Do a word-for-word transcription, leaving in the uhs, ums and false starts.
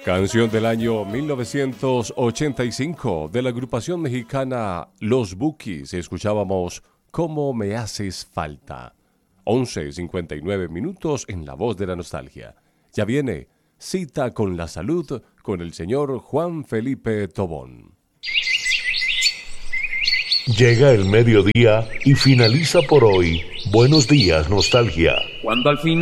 Canción del año mil novecientos ochenta y cinco de la agrupación mexicana Los Bukis. Escuchábamos ¿Cómo me haces falta? once cincuenta y nueve minutos en La Voz de la Nostalgia. Ya viene Cita con la Salud con el señor Juan Felipe Tobón. Llega el mediodía y finaliza por hoy Buenos Días Nostalgia. Cuando al fin